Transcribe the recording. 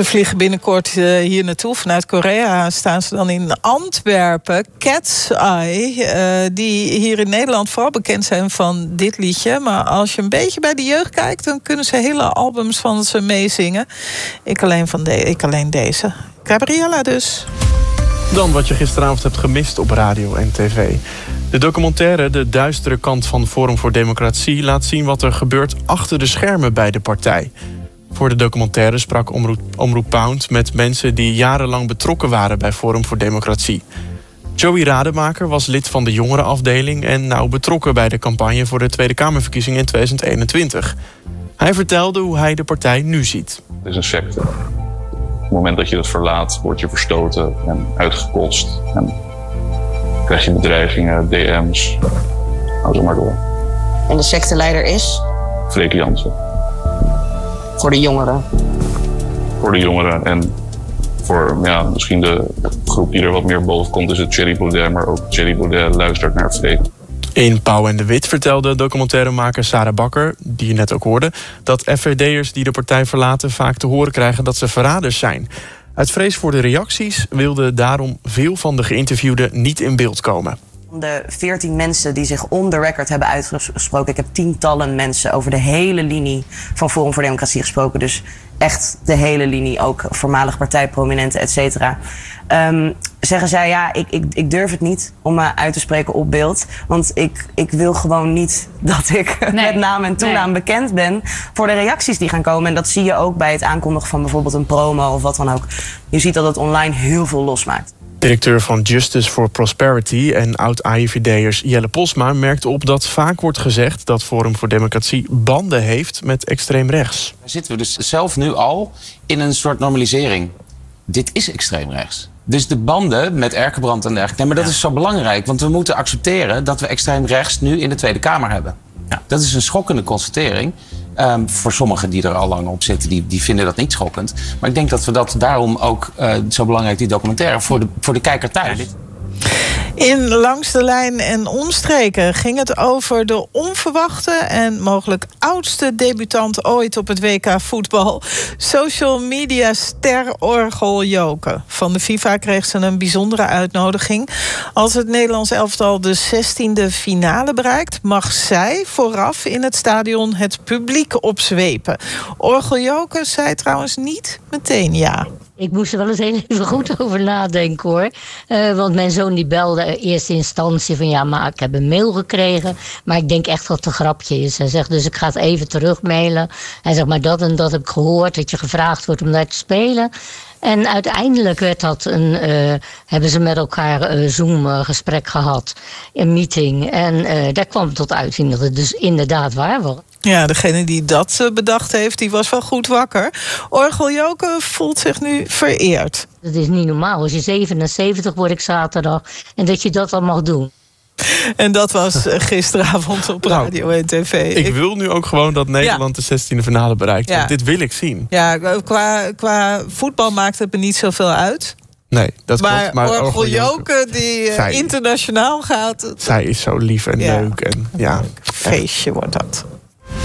Ze vliegen binnenkort hier naartoe. Vanuit Korea staan ze dan in Antwerpen. Cat's Eye, die hier in Nederland vooral bekend zijn van dit liedje. Maar als je een beetje bij de jeugd kijkt, dan kunnen ze hele albums van ze meezingen. Ik alleen deze. Gabriella dus. Dan wat je gisteravond hebt gemist op radio en tv. De documentaire De Duistere Kant van Forum voor Democratie laat zien wat er gebeurt achter de schermen bij de partij. Voor de documentaire sprak Omroep Pound met mensen die jarenlang betrokken waren bij Forum voor Democratie. Joey Rademaker was lid van de jongerenafdeling en nauw betrokken bij de campagne voor de Tweede Kamerverkiezingen in 2021. Hij vertelde hoe hij de partij nu ziet. Het is een secte. Op het moment dat je dat verlaat, word je verstoten en uitgekost. En krijg je bedreigingen, DM's. Hou zo maar door. En de secteleider is? Freek Jansen. Voor de jongeren. Voor de jongeren en voor misschien de groep die er wat meer boven komt, is het Thierry Baudet. Maar ook Thierry Baudet luistert naar Freek. In Pauw en de Wit vertelde documentairemaker Sarah Bakker, die je net ook hoorde, dat FVD'ers die de partij verlaten vaak te horen krijgen dat ze verraders zijn. Uit vrees voor de reacties wilden daarom veel van de geïnterviewden niet in beeld komen. De 14 mensen die zich on the record hebben uitgesproken. Ik heb tientallen mensen over de hele linie van Forum voor Democratie gesproken. Dus echt de hele linie, ook voormalig partijprominenten, et cetera. Zeggen zij, ik durf het niet om me uit te spreken op beeld. Want ik wil gewoon niet dat ik met naam en toenaam bekend ben voor de reacties die gaan komen. En dat zie je ook bij het aankondigen van bijvoorbeeld een promo of wat dan ook. Je ziet dat het online heel veel losmaakt. Directeur van Justice for Prosperity en oud-AIVD'ers Jelle Posma merkt op dat vaak wordt gezegd dat Forum voor Democratie banden heeft met extreem rechts. Daar zitten we dus zelf nu al in een soort normalisering. Dit is extreem rechts. Dus de banden met Erkenbrand en dergelijke. Nee, maar dat is zo belangrijk, want we moeten accepteren dat we extreem rechts nu in de Tweede Kamer hebben. Ja. Dat is een schokkende constatering. Voor sommigen die er al lang op zitten, die vinden dat niet schokkend. Maar ik denk dat we dat daarom ook zo belangrijk, die documentaire, voor de kijker thuis. In Langs de Lijn en Omstreken ging het over de onverwachte en mogelijk oudste debutant ooit op het WK voetbal. Social media ster Orgel Joke. Van de FIFA kreeg ze een bijzondere uitnodiging. Als het Nederlands elftal de 16e finale bereikt, mag zij vooraf in het stadion het publiek opzwepen. Orgel Joke zei trouwens niet meteen ja. Ik moest er wel eens even goed over nadenken, hoor. Want mijn zoon die belde in eerste instantie van ja, maar ik heb een mail gekregen. Maar ik denk echt dat het een grapje is. Hij zegt, dus ik ga het even terugmailen. Hij zegt, maar dat en dat heb ik gehoord, dat je gevraagd wordt om daar te spelen. En uiteindelijk hebben ze met elkaar een Zoom-gesprek gehad. Een meeting. En daar kwam tot uiting dat het dus inderdaad waar was. Ja, degene die dat bedacht heeft, die was wel goed wakker. Orgel Joke voelt zich nu vereerd. Het is niet normaal. Als je 77 word ik zaterdag. En dat je dat dan mag doen. En dat was gisteravond op radio en tv. Ik wil nu ook gewoon dat Nederland de 16e finale bereikt. Ja. Dit wil ik zien. Ja, qua voetbal maakt het me niet zoveel uit. Nee, dat klopt. Maar Orgel Joke die internationaal gaat. Zij is zo lief en leuk. En, Feestje wordt dat.